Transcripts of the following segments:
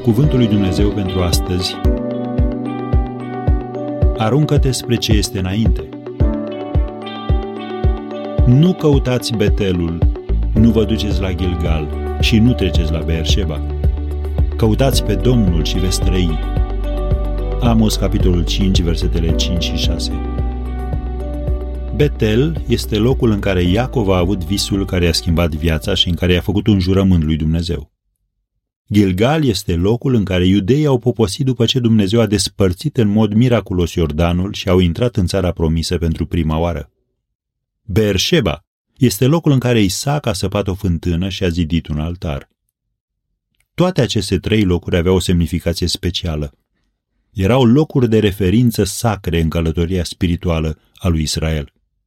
Cuvântul lui Dumnezeu pentru astăzi. Aruncă-te spre ce este înainte. Nu căutați Betelul, nu vă duceți la Gilgal și nu treceți la Beersheba. Căutați pe Domnul și veți trăi. Amos, capitolul 5, versetele 5 și 6. Betel este locul în care Iacov a avut visul care i-a schimbat viața și în care i-a făcut un jurământ lui Dumnezeu. Gilgal este locul în care iudeii au poposit după ce Dumnezeu a despărțit în mod miraculos Iordanul și au intrat în țara promisă pentru prima oară. Beersheba este locul în care Isaac a săpat o fântână și a zidit un altar. Toate aceste trei locuri aveau o semnificație specială. Erau locuri de referință sacre în călătoria spirituală a lui Israel.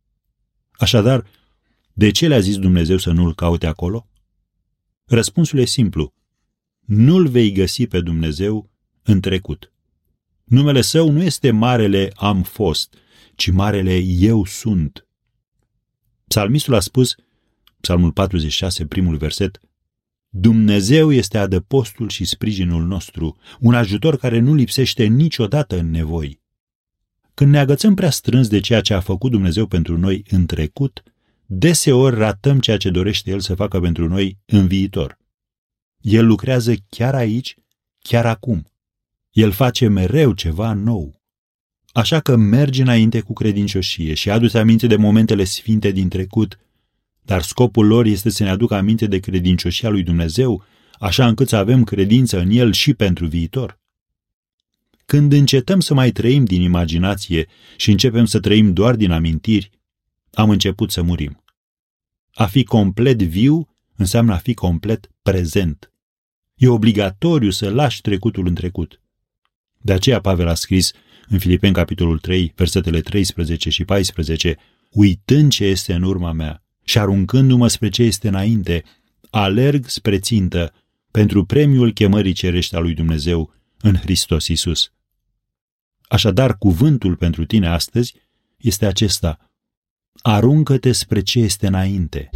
Așadar, de ce le-a zis Dumnezeu să nu-L caute acolo? Răspunsul e simplu. Nu-L vei găsi pe Dumnezeu în trecut. Numele Său nu este Marele Am fost, ci Marele Eu sunt. Psalmistul a spus, Psalmul 46, primul verset, Dumnezeu este adăpostul și sprijinul nostru, un ajutor care nu lipsește niciodată în nevoi. Când ne agățăm prea strâns de ceea ce a făcut Dumnezeu pentru noi în trecut, deseori ratăm ceea ce dorește El să facă pentru noi în viitor. El lucrează chiar aici, chiar acum. El face mereu ceva nou. Așa că mergi înainte cu credincioșie și adu-ți aminte de momentele sfinte din trecut, dar scopul lor este să ne aducă aminte de credincioșia lui Dumnezeu, așa încât să avem credință în El și pentru viitor. Când încetăm să mai trăim din imaginație și începem să trăim doar din amintiri, am început să murim. A fi complet viu înseamnă a fi complet prezent. E obligatoriu să lași trecutul în trecut. De aceea Pavel a scris în Filipeni, capitolul 3, versetele 13 și 14, uitând ce este în urma mea și aruncându-mă spre ce este înainte, alerg spre țintă pentru premiul chemării cerești a lui Dumnezeu în Hristos Iisus. Așadar, cuvântul pentru tine astăzi este acesta. Aruncă-te spre ce este înainte.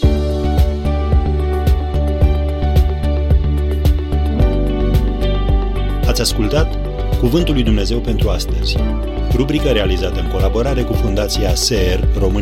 Ați ascultat Cuvântul lui Dumnezeu pentru astăzi, rubrică realizată în colaborare cu Fundația SER România.